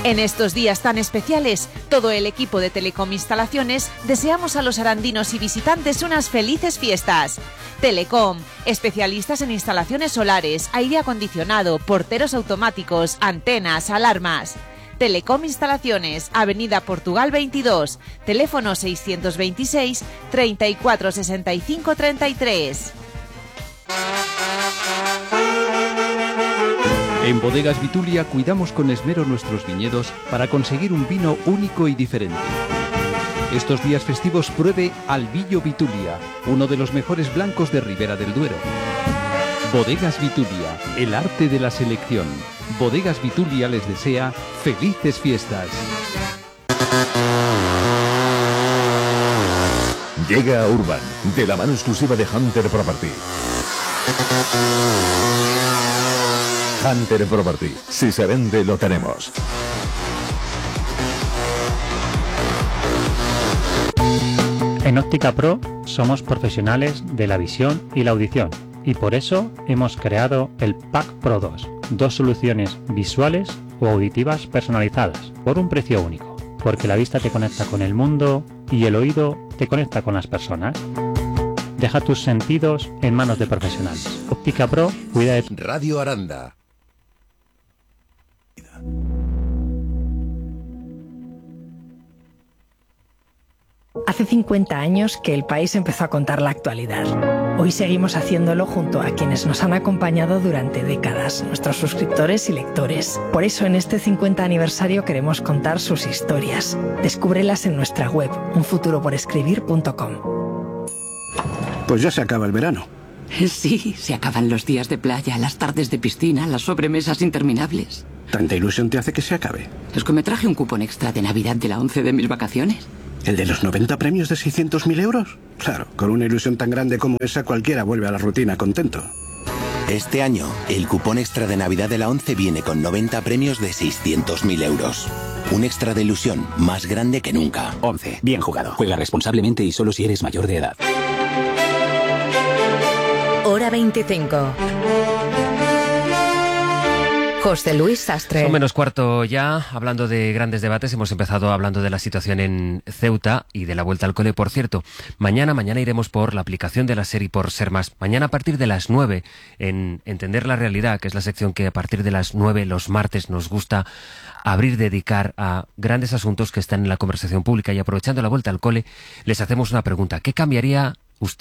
En estos días tan especiales, todo el equipo de Telecom Instalaciones deseamos a los arandinos y visitantes unas felices fiestas. Telecom, especialistas en instalaciones solares, aire acondicionado, porteros automáticos, antenas, alarmas. Telecom Instalaciones, Avenida Portugal 22, teléfono 626 34 65 33. En Bodegas Vitulia cuidamos con esmero nuestros viñedos para conseguir un vino único y diferente. Estos días festivos pruebe Albillo Vitulia, uno de los mejores blancos de Ribera del Duero. Bodegas Vitulia, el arte de la selección. Bodegas Vitulia les desea felices fiestas. Llega a Urban, de la mano exclusiva de Hunter Property. Hunter Property. Si se vende, lo tenemos. En Óptica Pro somos profesionales de la visión y la audición y por eso hemos creado el Pack Pro 2. Dos soluciones visuales o auditivas personalizadas por un precio único. Porque la vista te conecta con el mundo y el oído te conecta con las personas. Deja tus sentidos en manos de profesionales. Óptica Pro cuida de tu... Radio Aranda. Hace 50 años que el país empezó a contar la actualidad. Hoy seguimos haciéndolo junto a quienes nos han acompañado durante décadas, nuestros suscriptores y lectores. Por eso en este 50 aniversario queremos contar sus historias. Descúbrelas en nuestra web, unfuturoporescribir.com. Pues ya se acaba el verano. Sí, se acaban los días de playa, las tardes de piscina, las sobremesas interminables. ¿Tanta ilusión te hace que se acabe? Es que me traje un cupón extra de Navidad de la 11 de mis vacaciones. ¿El de los 90 premios de 600.000 euros? Claro, con una ilusión tan grande como esa cualquiera vuelve a la rutina contento. Este año, el cupón extra de Navidad de la 11 viene con 90 premios de 600.000 euros. Un extra de ilusión más grande que nunca. 11. Bien jugado. Juega responsablemente y solo si eres mayor de edad. Hora 25. José Luis Sastre. Son menos cuarto ya, hablando de grandes debates. Hemos empezado hablando de la situación en Ceuta y de la vuelta al cole. Por cierto, mañana iremos por la aplicación de la SER y por Ser Más. Mañana a partir de las 9, en Entender la Realidad, que es la sección que a partir de las 9 los martes nos gusta dedicar a grandes asuntos que están en la conversación pública. Y aprovechando la vuelta al cole, les hacemos una pregunta. ¿Qué cambiarían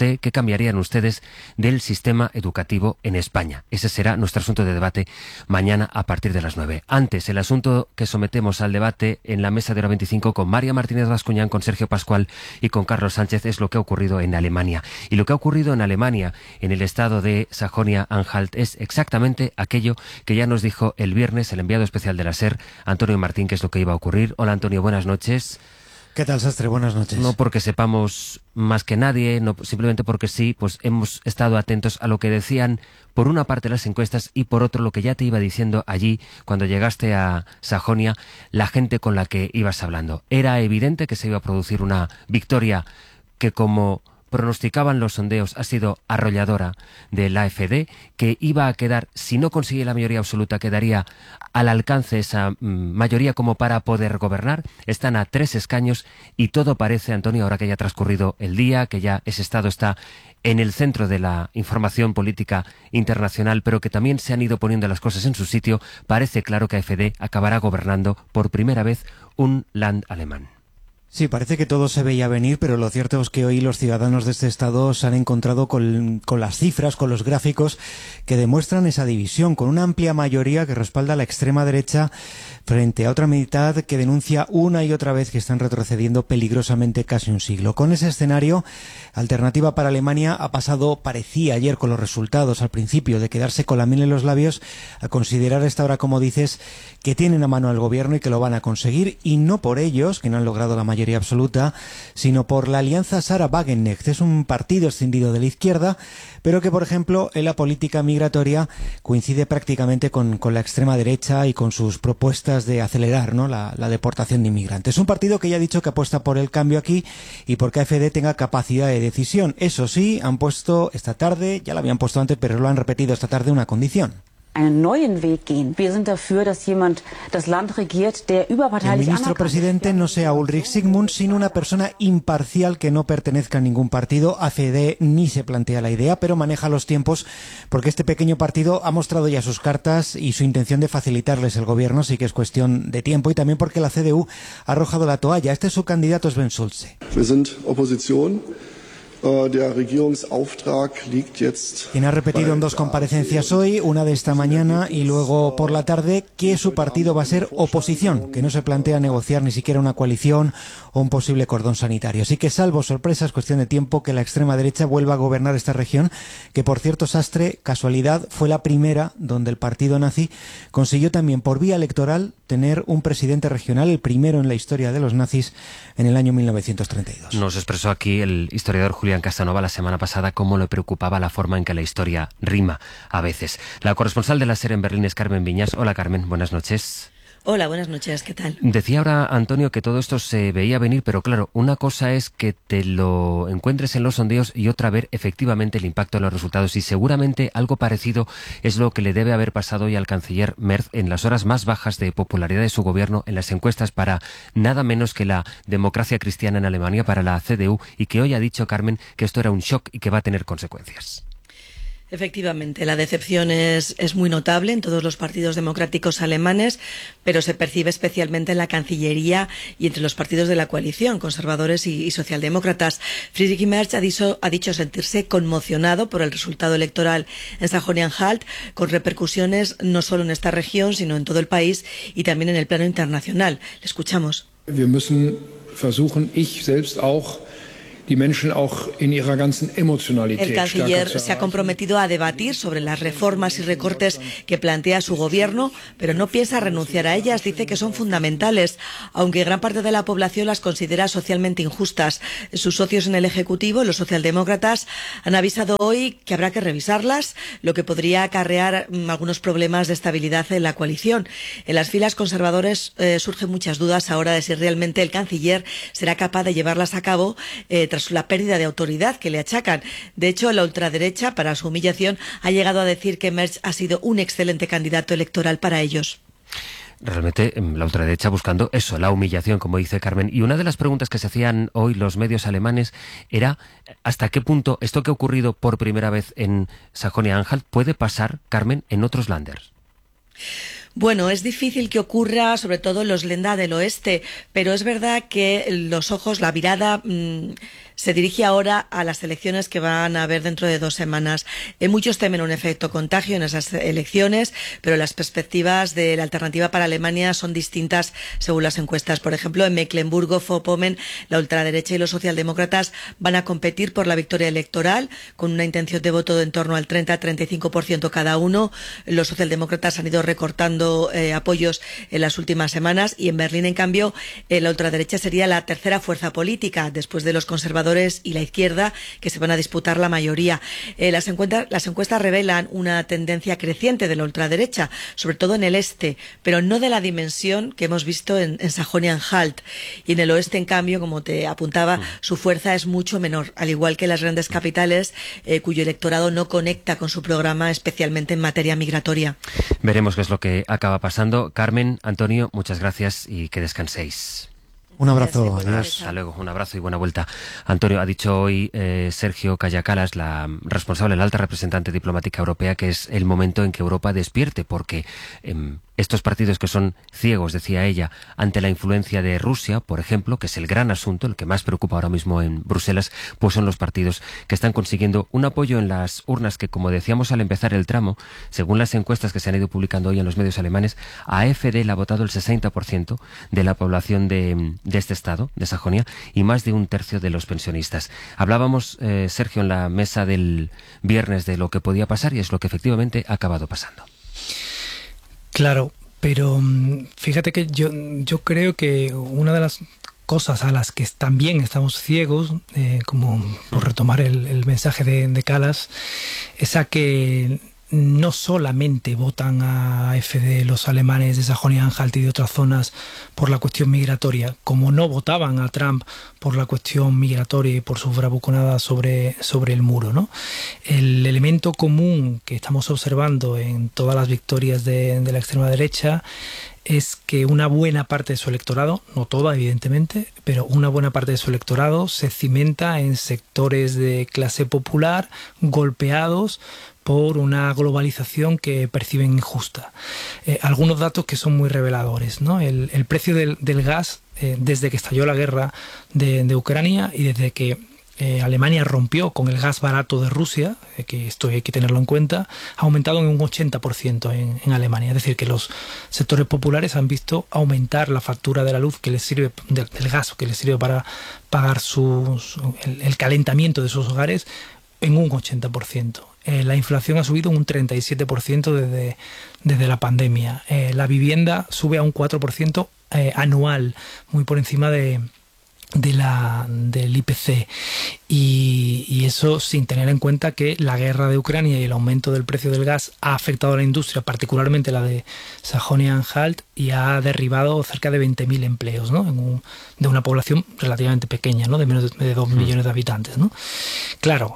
ustedes del sistema educativo en España? Ese será nuestro asunto de debate mañana a partir de las 9. Antes, el asunto que sometemos al debate en la mesa de Hora 25 con María Martínez Bascuñán, con Sergio Pascual y con Carlos Sánchez es lo que ha ocurrido en Alemania. Y lo que ha ocurrido en Alemania, en el estado de Sajonia-Anhalt, es exactamente aquello que ya nos dijo el viernes el enviado especial de la SER, Antonio Martín, que es lo que iba a ocurrir. Hola Antonio, buenas noches. ¿Qué tal, Sastre? Buenas noches. No porque sepamos más que nadie, no simplemente porque sí, pues hemos estado atentos a lo que decían por una parte las encuestas y por otro lo que ya te iba diciendo allí cuando llegaste a Sajonia, la gente con la que ibas hablando. Era evidente que se iba a producir una victoria que, como pronosticaban los sondeos, ha sido arrolladora del AfD, que iba a quedar, si no consigue la mayoría absoluta, quedaría al alcance esa mayoría como para poder gobernar. Están a 3 escaños y todo parece, Antonio, ahora que ya ha transcurrido el día, que ya ese estado está en el centro de la información política internacional, pero que también se han ido poniendo las cosas en su sitio, parece claro que AfD acabará gobernando por primera vez un land alemán. Sí, parece que todo se veía venir, pero lo cierto es que hoy los ciudadanos de este estado se han encontrado con las cifras, con los gráficos que demuestran esa división, con una amplia mayoría que respalda a la extrema derecha frente a otra mitad que denuncia una y otra vez que están retrocediendo peligrosamente casi un siglo. Con ese escenario, Alternativa para Alemania ha pasado, parecía ayer con los resultados al principio, de quedarse con la miel en los labios, a considerar esta hora, como dices, que tienen a mano al gobierno y que lo van a conseguir, y no por ellos, que no han logrado la mayoría absoluta, sino por la alianza Sarah Wagenknecht. Es un partido escindido de la izquierda, pero que, por ejemplo, en la política migratoria coincide prácticamente con la extrema derecha y con sus propuestas de acelerar, ¿no?, la deportación de inmigrantes. Un partido que ya ha dicho que apuesta por el cambio aquí y porque AfD tenga capacidad de decisión. Eso sí, han puesto esta tarde, ya lo habían puesto antes, pero lo han repetido esta tarde, una condición. einen neuen Weg gehen. Wir sind dafür, dass jemand das Land regiert, der überparteilich el ministro presidente no sea Ulrich Zygmunt, sino una persona imparcial que no pertenezca a ningún partido. AfD ni se plantea la idea, pero maneja los tiempos porque este pequeño partido ha mostrado ya sus cartas y su intención de facilitarles el gobierno, sí que es cuestión de tiempo, y también porque la CDU ha arrojado la toalla. Este es su candidato, Sven Schulze. Wir sind Opposition. Der Regierungsauftrag liegt jetzt. Quien ha repetido en dos comparecencias hoy, una de esta mañana y luego por la tarde, que su partido va a ser oposición, que no se plantea negociar ni siquiera una coalición o un posible cordón sanitario. Así que, salvo sorpresa, es cuestión de tiempo que la extrema derecha vuelva a gobernar esta región, que por cierto, Sastre, casualidad, fue la primera donde el partido nazi consiguió también por vía electoral tener un presidente regional, el primero en la historia de los nazis, en el año 1932. Nos expresó aquí el historiador Julián Casanova la semana pasada cómo le preocupaba la forma en que la historia rima a veces. La corresponsal de la SER en Berlín es Carmen Viñas. Hola, Carmen, buenas noches. Hola, buenas noches, ¿qué tal? Decía ahora Antonio que todo esto se veía venir, pero claro, una cosa es que te lo encuentres en los sondeos y otra ver efectivamente el impacto en los resultados, y seguramente algo parecido es lo que le debe haber pasado hoy al canciller Merz en las horas más bajas de popularidad de su gobierno en las encuestas para nada menos que la democracia cristiana en Alemania, para la CDU, y que hoy ha dicho, Carmen, que esto era un shock y que va a tener consecuencias. Efectivamente, la decepción es muy notable en todos los partidos democráticos alemanes, pero se percibe especialmente en la Cancillería y entre los partidos de la coalición, conservadores y socialdemócratas. Friedrich Merz ha dicho sentirse conmocionado por el resultado electoral en Sajonia-Anhalt, con repercusiones no solo en esta región, sino en todo el país y también en el plano internacional. Le escuchamos. Wir müssen versuchen, ich selbst auch, die Menschen auch in ihrer ganzen Emotionalität. El canciller se ha comprometido a debatir sobre las reformas y recortes que plantea su gobierno, pero no piensa renunciar a ellas. Dice que son fundamentales, aunque gran parte de la población las considera socialmente injustas. Sus socios en el Ejecutivo, los socialdemócratas, han avisado hoy que habrá que revisarlas, lo que podría acarrear algunos problemas de estabilidad en la coalición. En las filas conservadoras surgen muchas dudas ahora de si realmente el canciller será capaz de llevarlas a cabo tras la pérdida de autoridad que le achacan. De hecho, la ultraderecha, para su humillación, ha llegado a decir que Merz ha sido un excelente candidato electoral para ellos. Realmente la ultraderecha buscando eso, la humillación, como dice Carmen. Y una de las preguntas que se hacían hoy los medios alemanes era hasta qué punto esto que ha ocurrido por primera vez en Sajonia-Anhalt puede pasar, Carmen, en otros Länders. Bueno, es difícil que ocurra, sobre todo en los Länder del oeste, pero es verdad que los ojos, la mirada se dirige ahora a las elecciones que van a haber dentro de 2 semanas. Muchos temen un efecto contagio en esas elecciones, pero las perspectivas de la alternativa para Alemania son distintas según las encuestas. Por ejemplo, en Mecklemburgo-Vorpommern, la ultraderecha y los socialdemócratas van a competir por la victoria electoral, con una intención de voto de en torno al 30-35% cada uno. Los socialdemócratas han ido recortando apoyos en las últimas semanas, y en Berlín, en cambio, la ultraderecha sería la tercera fuerza política, después de los conservadores y la izquierda, que se van a disputar la mayoría. Las encuestas revelan una tendencia creciente de la ultraderecha, sobre todo en el este, pero no de la dimensión que hemos visto en Sajonia-Anhalt. Y en el oeste, en cambio, como te apuntaba, su fuerza es mucho menor, al igual que las grandes capitales, cuyo electorado no conecta con su programa, especialmente en materia migratoria. Veremos qué es lo que acaba pasando. Carmen, Antonio, muchas gracias y que descanséis. Un abrazo, adiós. Hasta luego, un abrazo y buena vuelta. Antonio, ha dicho hoy Sergio Kayyakalas, la responsable, la alta representante diplomática europea, que es el momento en que Europa despierte, porque estos partidos que son ciegos, decía ella, ante la influencia de Rusia, por ejemplo, que es el gran asunto, el que más preocupa ahora mismo en Bruselas, pues son los partidos que están consiguiendo un apoyo en las urnas que, como decíamos al empezar el tramo, según las encuestas que se han ido publicando hoy en los medios alemanes, a AfD le ha votado el 60% de la población de este estado, de Sajonia, y más de un tercio de los pensionistas. Hablábamos, Sergio, en la mesa del viernes de lo que podía pasar, y es lo que efectivamente ha acabado pasando. Claro, pero fíjate que yo creo que una de las cosas a las que también estamos ciegos, como por retomar el mensaje de Kallas, es a que no solamente votan a AfD los alemanes de Sajonia-Anhalt y de otras zonas por la cuestión migratoria, como no votaban a Trump por la cuestión migratoria y por sus bravuconadas sobre el muro, ¿no? El elemento común que estamos observando en todas las victorias de la extrema derecha es que una buena parte de su electorado, no toda evidentemente, pero una buena parte de su electorado se cimenta en sectores de clase popular golpeados por una globalización que perciben injusta. Algunos datos que son muy reveladores, ¿no? El precio del gas desde que estalló la guerra de Ucrania y desde que Alemania rompió con el gas barato de Rusia, que esto hay que tenerlo en cuenta, ha aumentado en un 80% en Alemania. Es decir, que los sectores populares han visto aumentar la factura de la luz que les sirve, del gas que les sirve para pagar el calentamiento de sus hogares en un 80%. La inflación ha subido un 37% desde la pandemia. La vivienda sube a un 4% anual, muy por encima del IPC, y eso sin tener en cuenta que la guerra de Ucrania y el aumento del precio del gas ha afectado a la industria, particularmente la de Sajonia-Anhalt, y ha derribado cerca de 20.000 empleos, ¿no? De una población relativamente pequeña, ¿no? De menos de 2 millones de habitantes, ¿no? Claro,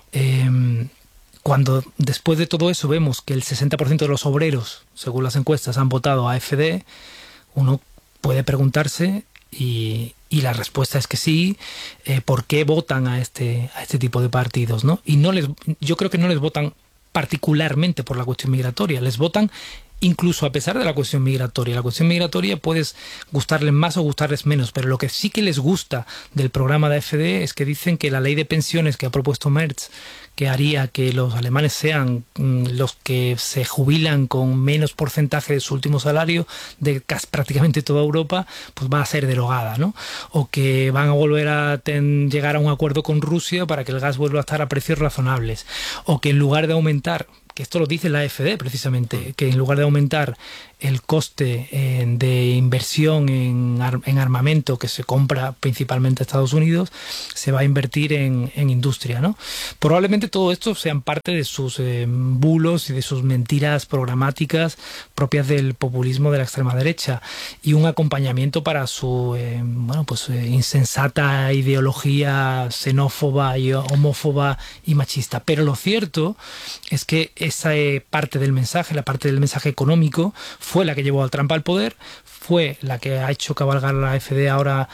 cuando después de todo eso vemos que el 60% de los obreros, según las encuestas, han votado a AfD, uno puede preguntarse, y la respuesta es que sí, ¿por qué votan a este tipo de partidos, ¿no? Y yo creo que no les votan particularmente por la cuestión migratoria, les votan incluso a pesar de la cuestión migratoria. La cuestión migratoria puedes gustarles más o gustarles menos, pero lo que sí que les gusta del programa de AfD es que dicen que la ley de pensiones que ha propuesto Merz, que haría que los alemanes sean los que se jubilan con menos porcentaje de su último salario de casi prácticamente toda Europa, pues va a ser derogada, ¿no? O que van a volver a llegar a un acuerdo con Rusia para que el gas vuelva a estar a precios razonables, o que en lugar de aumentar, que esto lo dice la AfD precisamente, que en lugar de aumentar el coste de inversión en armamento que se compra principalmente en Estados Unidos, se va a invertir en industria, ¿no? Probablemente todo esto sean parte de sus bulos y de sus mentiras programáticas propias del populismo de la extrema derecha, y un acompañamiento para su insensata ideología xenófoba y homófoba y machista. Pero lo cierto es que esa parte del mensaje, la parte del mensaje económico, fue la que llevó a Trump al poder, fue la que ha hecho cabalgar la AfD ahora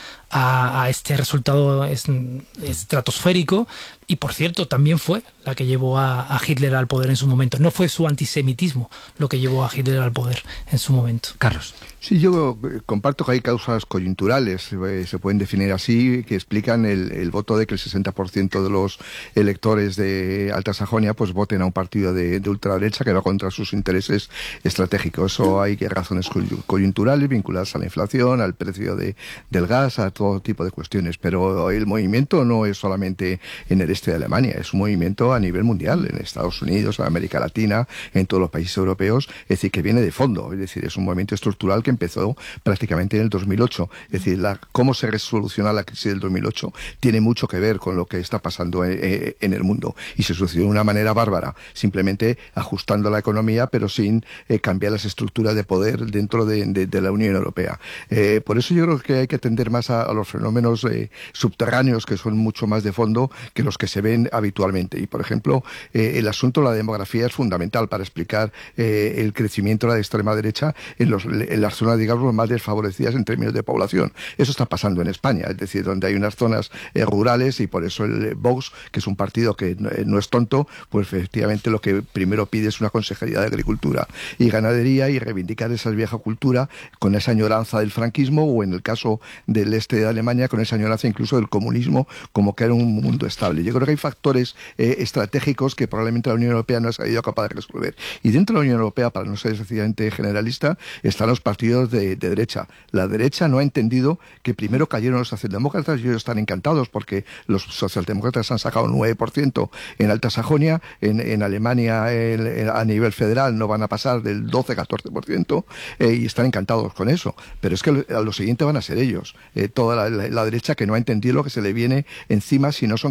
a este resultado estratosférico, y por cierto también fue la que llevó a Hitler al poder en su momento. No fue su antisemitismo lo que llevó a Hitler al poder en su momento. Carlos. Sí, yo comparto que hay causas coyunturales, se pueden definir así, que explican el voto de que el 60% de los electores de Alta Sajonia pues voten a un partido de ultraderecha que va contra sus intereses estratégicos. O hay razones coyunturales vinculadas a la inflación, al precio del gas, a todo tipo de cuestiones. Pero el movimiento no es solamente en el este de Alemania, es un movimiento a nivel mundial, en Estados Unidos, en América Latina, en todos los países europeos, es decir, que viene de fondo, es decir, es un movimiento estructural que empezó prácticamente en el 2008. Es decir, cómo se resoluciona la crisis del 2008 tiene mucho que ver con lo que está pasando en el mundo, y se solucionó de una manera bárbara, simplemente ajustando la economía, pero sin cambiar las estructuras de poder dentro de la Unión Europea. Por eso yo creo que hay que atender más a los fenómenos subterráneos, que son mucho más de fondo que los que se ven habitualmente. Y, por ejemplo, el asunto de la demografía es fundamental para explicar el crecimiento de la extrema derecha en las zonas, digamos, más desfavorecidas en términos de población. Eso está pasando en España, es decir, donde hay unas zonas rurales, y por eso el Vox, que es un partido que no es tonto, pues efectivamente lo que primero pide es una consejería de Agricultura y Ganadería, y reivindicar esa vieja cultura con esa añoranza del franquismo, o en el caso del este de Alemania, con esa añoranza incluso del comunismo, como que era un mundo estable. Yo creo que hay factores estratégicos que probablemente la Unión Europea no ha sido capaz de resolver. Y dentro de la Unión Europea, para no ser sencillamente generalista, están los partidos de derecha. La derecha no ha entendido que primero cayeron los socialdemócratas, y ellos están encantados porque los socialdemócratas han sacado un 9% en Alta Sajonia, en Alemania a nivel federal no van a pasar del 12-14%, y están encantados con eso. Pero es que a lo siguiente van a ser ellos, toda la derecha, que no ha entendido lo que se le viene encima si no son capaces de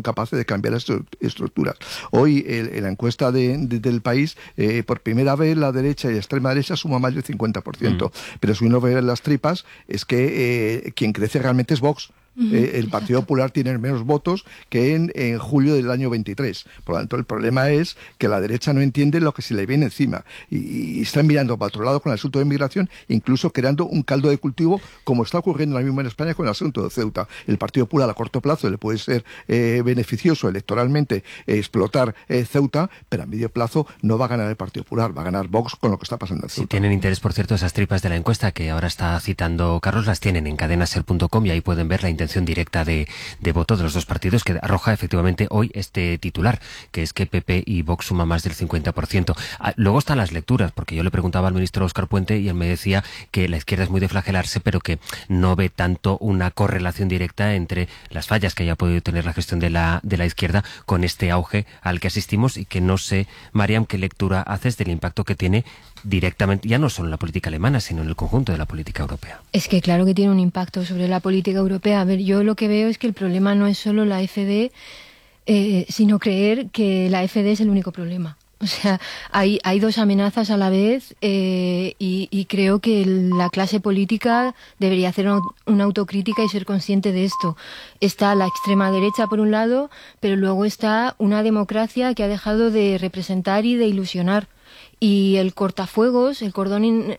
cambiar las estructuras. Hoy, en la encuesta del país, por primera vez la derecha y la extrema derecha suma más del 50%. Pero si uno ve las tripas, es que quien crece realmente es Vox. El Partido Popular tiene menos votos que en julio del año 23. Por lo tanto, el problema es que la derecha no entiende lo que se le viene encima y están mirando para otro lado con el asunto de inmigración, incluso creando un caldo de cultivo, como está ocurriendo ahora mismo en España con el asunto de Ceuta. El Partido Popular a corto plazo le puede ser beneficioso electoralmente explotar Ceuta, pero a medio plazo no va a ganar el Partido Popular, va a ganar Vox con lo que está pasando en Ceuta. Si tienen interés, por cierto, esas tripas de la encuesta que ahora está citando Carlos, las tienen en cadenaser.com y ahí pueden ver la intención directa de voto de los dos partidos, que arroja efectivamente hoy este titular, que es que PP y Vox suma más del 50%. Luego están las lecturas, porque yo le preguntaba al ministro Óscar Puente y él me decía que la izquierda es muy de flagelarse, pero que no ve tanto una correlación directa entre las fallas que haya podido tener la gestión de la izquierda con este auge al que asistimos, y que no sé, Mariam, qué lectura haces del impacto que tiene directamente, ya no solo en la política alemana, sino en el conjunto de la política europea. Es que claro que tiene un impacto sobre la política europea. A ver, yo lo que veo es que el problema no es solo la AfD, sino creer que la AfD es el único problema. O sea, hay dos amenazas a la vez y creo que la clase política debería hacer una autocrítica y ser consciente de esto. Está la extrema derecha por un lado, pero luego está una democracia que ha dejado de representar y de ilusionar. Y el cortafuegos, el cordón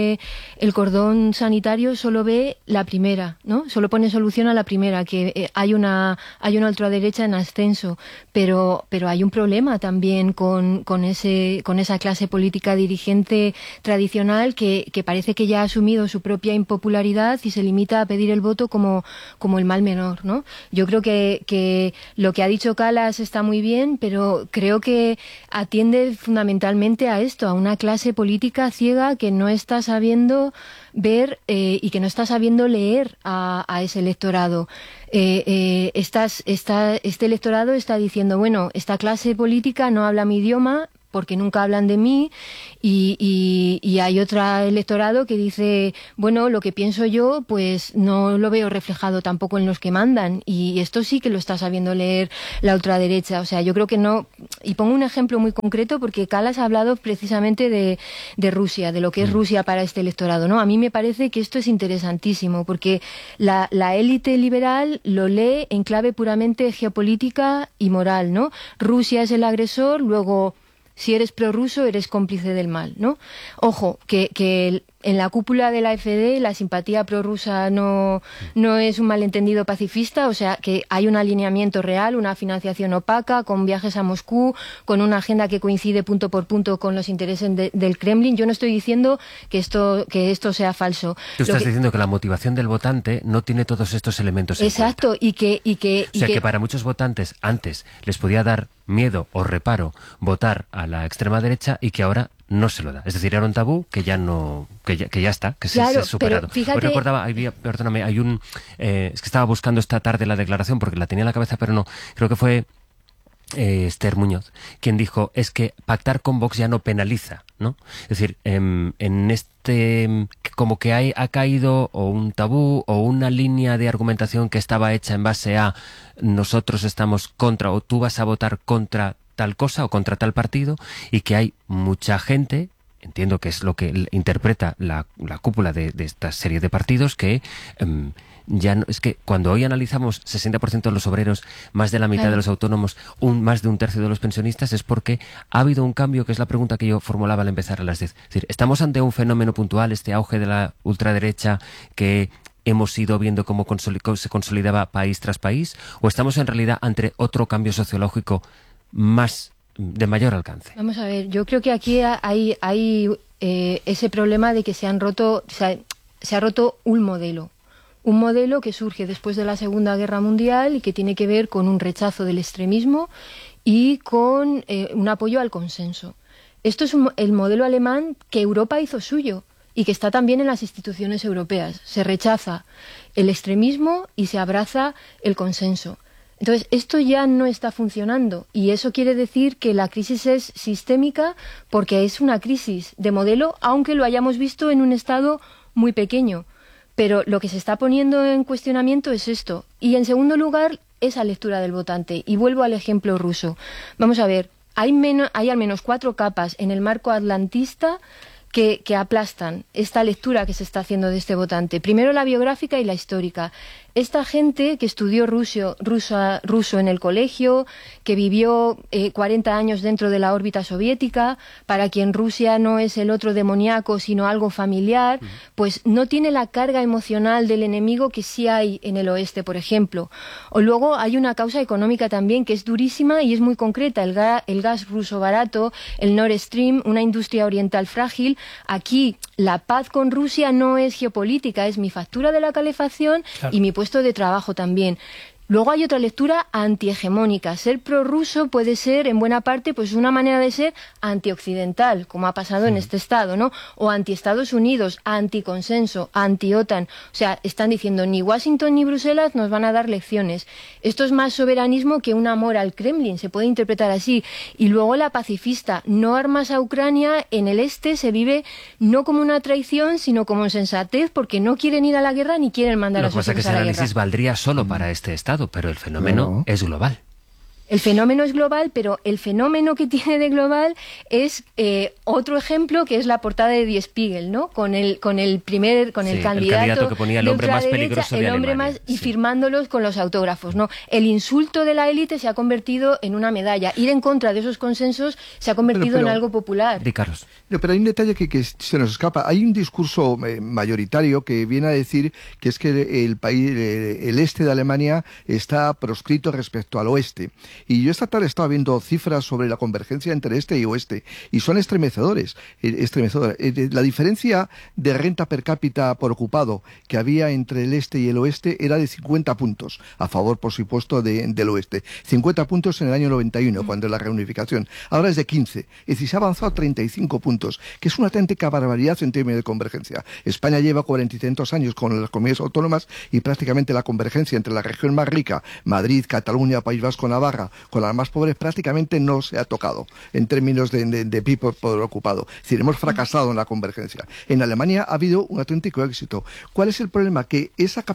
sanitario solo ve la primera, ¿no? Solo pone solución a la primera, que hay una ultraderecha en ascenso, pero hay un problema también con esa clase política dirigente tradicional que parece que ya ha asumido su propia impopularidad y se limita a pedir el voto como el mal menor, ¿no? Yo creo que lo que ha dicho Kallas está muy bien, pero creo que atiende fundamentalmente a esto, a una clase política ciega que no está sabiendo ver y que no está sabiendo leer a ese electorado. Este electorado está diciendo, bueno, esta clase política no habla mi idioma porque nunca hablan de mí, y hay otro electorado que dice, bueno, lo que pienso yo pues no lo veo reflejado tampoco en los que mandan, y esto sí que lo está sabiendo leer la ultraderecha. O sea, yo creo que no. Y pongo un ejemplo muy concreto porque Kallas ha hablado precisamente de Rusia, de lo que es Rusia para este electorado, ¿no? A mí me parece que esto es interesantísimo porque la élite liberal lo lee en clave puramente geopolítica y moral, ¿no? Rusia es el agresor, luego si eres prorruso, eres cómplice del mal, ¿no? Ojo, que en la cúpula de la AfD la simpatía prorrusa no es un malentendido pacifista, o sea, que hay un alineamiento real, una financiación opaca, con viajes a Moscú, con una agenda que coincide punto por punto con los intereses del Kremlin. Yo no estoy diciendo que esto sea falso. Tú estás diciendo que la motivación del votante no tiene todos estos elementos en cuenta. Exacto, y que para muchos votantes antes les podía dar miedo o reparo votar a la extrema derecha y que ahora no se lo da. Es decir, era un tabú que ya no, que ya está, que claro, se ha superado. Fíjate... Hoy recordaba, perdóname, es que estaba buscando esta tarde la declaración porque la tenía en la cabeza, pero no, creo que fue Esther Muñoz quien dijo, es que pactar con Vox ya no penaliza, ¿no? Es decir, en como que ha caído o un tabú o una línea de argumentación que estaba hecha en base a nosotros estamos contra o tú vas a votar contra tal cosa o contra tal partido, y que hay mucha gente, entiendo que es lo que interpreta la cúpula de esta serie de partidos, que ya no, es que cuando hoy analizamos 60% de los obreros, más de la mitad de los autónomos, más de un tercio de los pensionistas, es porque ha habido un cambio, que es la pregunta que yo formulaba al empezar a las 10. Es decir, ¿estamos ante un fenómeno puntual, este auge de la ultraderecha que hemos ido viendo cómo se consolidaba país tras país, o estamos en realidad ante otro cambio sociológico de mayor alcance? Vamos a ver, yo creo que aquí hay ese problema de que se ha roto un modelo que surge después de la Segunda Guerra Mundial y que tiene que ver con un rechazo del extremismo y con un apoyo al consenso. Esto es el modelo alemán que Europa hizo suyo y que está también en las instituciones europeas. Se rechaza el extremismo y se abraza el consenso. Entonces, esto ya no está funcionando, y eso quiere decir que la crisis es sistémica porque es una crisis de modelo, aunque lo hayamos visto en un estado muy pequeño. Pero lo que se está poniendo en cuestionamiento es esto. Y en segundo lugar, esa lectura del votante. Y vuelvo al ejemplo ruso. Vamos a ver, hay al menos 4 capas en el marco atlantista que aplastan esta lectura que se está haciendo de este votante. Primero la biográfica y la histórica. Esta gente que estudió ruso en el colegio, que vivió 40 años dentro de la órbita soviética, para quien Rusia no es el otro demoníaco, sino algo familiar, pues no tiene la carga emocional del enemigo que sí hay en el oeste, por ejemplo. O luego hay una causa económica también que es durísima y es muy concreta. El gas ruso barato, el Nord Stream, una industria oriental frágil. Aquí la paz con Rusia no es geopolítica, es mi factura de la calefacción, claro, y mi puesto de trabajo también. Luego hay otra lectura antihegemónica. Ser prorruso puede ser, en buena parte, pues una manera de ser antioccidental, como ha pasado en este estado, ¿no? O anti-Estados Unidos, anticonsenso, anti-OTAN. O sea, están diciendo ni Washington ni Bruselas nos van a dar lecciones. Esto es más soberanismo que un amor al Kremlin, se puede interpretar así. Y luego la pacifista, no armas a Ucrania, en el este se vive no como una traición, sino como sensatez, porque no quieren ir a la guerra ni quieren mandar a sus hijos a la guerra. Lo que pasa es que ese análisis valdría solo para este estado, pero el fenómeno es global. El fenómeno es global, pero el fenómeno que tiene de global es otro ejemplo, que es la portada de Die Spiegel, ¿no? Con el candidato que ponía el hombre más peligroso de Alemania. Y firmándolos con los autógrafos, ¿no? El insulto de la élite se ha convertido en una medalla. Ir en contra de esos consensos se ha convertido en algo popular. Carlos. No, pero hay un detalle que se nos escapa. Hay un discurso mayoritario que viene a decir que es que el país, el este de Alemania está proscrito respecto al oeste. Y yo esta tarde estaba viendo cifras sobre la convergencia entre este y oeste, y son estremecedoras. La diferencia de renta per cápita por ocupado que había entre el este y el oeste era de 50 puntos, a favor, por supuesto, del oeste. 50 puntos en el año 91, cuando la reunificación. Ahora es de 15. Es decir, se ha avanzado a 35 puntos, que es una auténtica barbaridad en términos de convergencia. España lleva 40 y tantos años con las comunidades autónomas y prácticamente la convergencia entre la región más rica, Madrid, Cataluña, País Vasco, Navarra, con las más pobres prácticamente no se ha tocado en términos de PIB por ocupado. Es decir, hemos fracasado en la convergencia. En Alemania ha habido un auténtico éxito. ¿Cuál es el problema? Que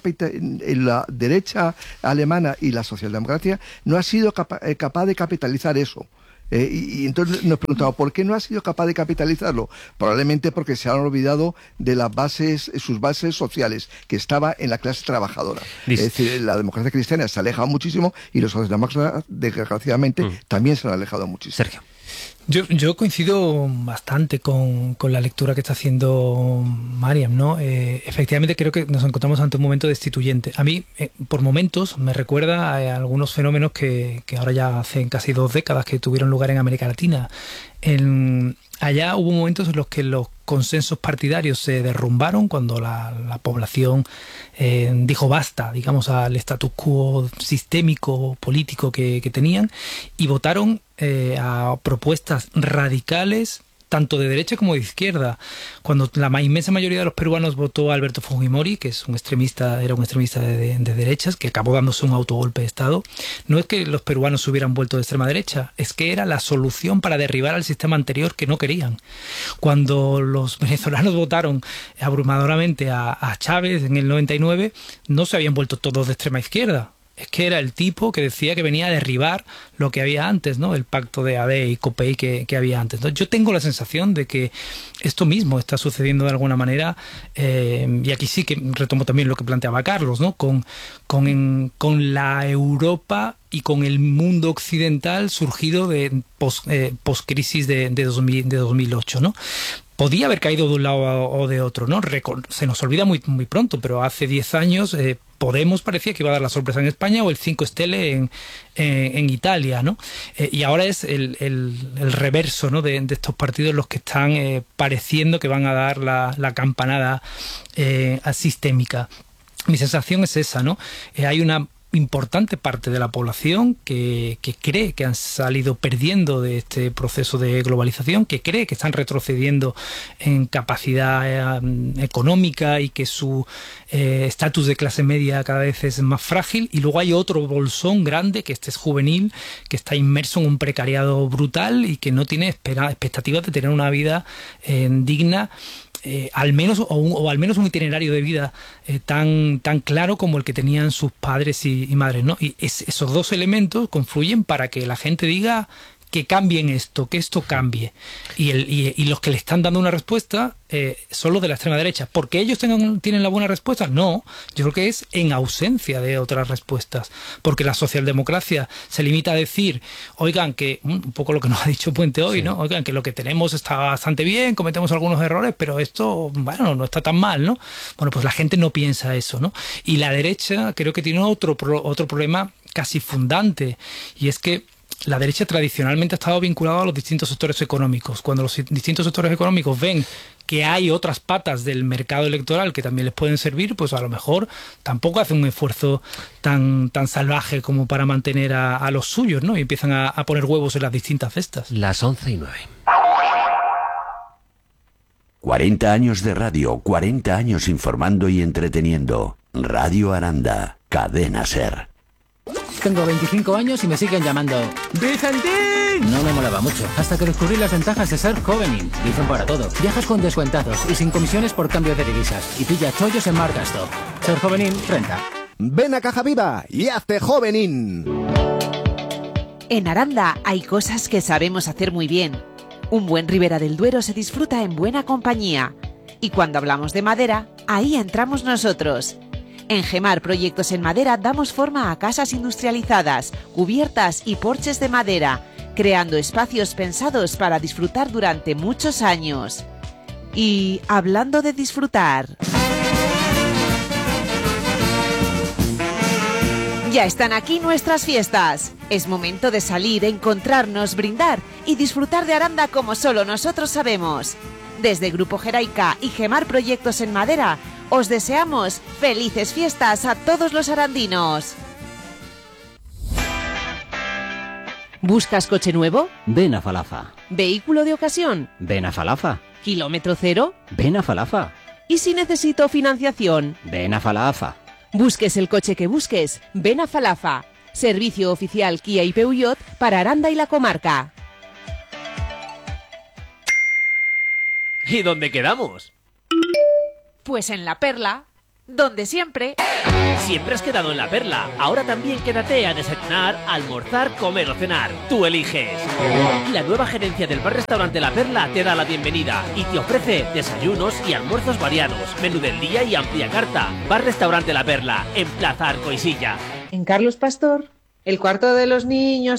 la derecha alemana y la socialdemocracia no ha sido capaz de capitalizar eso. Y entonces nos preguntamos, ¿por qué no ha sido capaz de capitalizarlo? Probablemente porque se han olvidado de sus bases sociales, que estaba en la clase trabajadora. Es decir, la democracia cristiana se ha alejado muchísimo y los socialdemócratas, desgraciadamente, también se han alejado muchísimo. Sergio. Yo coincido bastante con la lectura que está haciendo Mariam, ¿no? Efectivamente creo que nos encontramos ante un momento destituyente. A mí, por momentos, me recuerda a algunos fenómenos que ahora ya hacen casi 2 décadas que tuvieron lugar en América Latina. Allá hubo momentos en los que los consensos partidarios se derrumbaron cuando la población dijo basta, digamos, al status quo sistémico político que tenían, y votaron a propuestas radicales tanto de derecha como de izquierda. Cuando la inmensa mayoría de los peruanos votó a Alberto Fujimori, que es era un extremista de derechas, que acabó dándose un autogolpe de Estado, no es que los peruanos se hubieran vuelto de extrema derecha, es que era la solución para derribar al sistema anterior que no querían. Cuando los venezolanos votaron abrumadoramente a Chávez en el 99, no se habían vuelto todos de extrema izquierda. Es que era el tipo que decía que venía a derribar lo que había antes, ¿no? El pacto de AD y COPEI que había antes. Entonces, yo tengo la sensación de que esto mismo está sucediendo de alguna manera, y aquí sí que retomo también lo que planteaba Carlos, ¿no? Con la Europa y con el mundo occidental surgido de post-crisis de 2008, ¿no? Podía haber caído de un lado o de otro, ¿no? Se nos olvida muy, muy pronto, pero hace 10 años Podemos parecía que iba a dar la sorpresa en España, o el 5 Stelle en Italia, ¿no? Y ahora es el reverso, ¿no? de estos partidos los que están pareciendo que van a dar la campanada sistémica. Mi sensación es esa, ¿no? Hay una importante parte de la población que cree que han salido perdiendo de este proceso de globalización, que cree que están retrocediendo en capacidad económica y que su estatus de clase media cada vez es más frágil, y luego hay otro bolsón grande, que este es juvenil, que está inmerso en un precariado brutal y que no tiene expectativas de tener una vida digna al menos un itinerario de vida tan claro como el que tenían sus padres y madres, ¿no? Y esos dos elementos confluyen para que la gente diga que cambien esto, que esto cambie. Y los que le están dando una respuesta son los de la extrema derecha. ¿Porque ellos tienen la buena respuesta? No, yo creo que es en ausencia de otras respuestas. Porque la socialdemocracia se limita a decir, oigan, que un poco lo que nos ha dicho Puente hoy, sí, ¿no? Oigan, que lo que tenemos está bastante bien, cometemos algunos errores, pero esto, bueno, no está tan mal, ¿no? Bueno, pues la gente no piensa eso, ¿no? Y la derecha creo que tiene otro problema casi fundante, y es que la derecha tradicionalmente ha estado vinculada a los distintos sectores económicos. Cuando los distintos sectores económicos ven que hay otras patas del mercado electoral que también les pueden servir, pues a lo mejor tampoco hacen un esfuerzo tan salvaje como para mantener a los suyos, ¿no? Y empiezan a poner huevos en las distintas cestas. Las 11:09. 40 años de radio, 40 años informando y entreteniendo. Radio Aranda, Cadena SER. Tengo 25 años y me siguen llamando ¡Vicentín! No me molaba mucho, hasta que descubrí las ventajas de ser Jovenin. Dicen para todo. Viajas con descuentazos y sin comisiones por cambio de divisas. Y pilla chollos en Marcastop. Ser Jovenin renta. Ven a Caja Viva y hazte Jovenin. En Aranda hay cosas que sabemos hacer muy bien. Un buen Ribera del Duero se disfruta en buena compañía. Y cuando hablamos de madera, ahí entramos nosotros. En Gemar Proyectos en Madera damos forma a casas industrializadas, cubiertas y porches de madera, creando espacios pensados para disfrutar durante muchos años. Y hablando de disfrutar, ya están aquí nuestras fiestas. Es momento de salir, encontrarnos, brindar y disfrutar de Aranda como solo nosotros sabemos. Desde Grupo Geraica y Gemar Proyectos en Madera, os deseamos felices fiestas a todos los arandinos. ¿Buscas coche nuevo? Ven a Falafa. ¿Vehículo de ocasión? Ven a Falafa. ¿Kilómetro cero? Ven a Falafa. ¿Y si necesito financiación? Ven a Falafa. Busques el coche que busques, ven a Falafa. Servicio oficial Kia y Peugeot para Aranda y la comarca. ¿Y dónde quedamos? Pues en La Perla, donde siempre. Siempre has quedado en La Perla. Ahora también quédate a desayunar, almorzar, comer o cenar. Tú eliges. La nueva gerencia del bar-restaurante La Perla te da la bienvenida y te ofrece desayunos y almuerzos variados, menú del día y amplia carta. Bar-restaurante La Perla, en Plaza Arcoisilla. En Carlos Pastor, el cuarto de los niños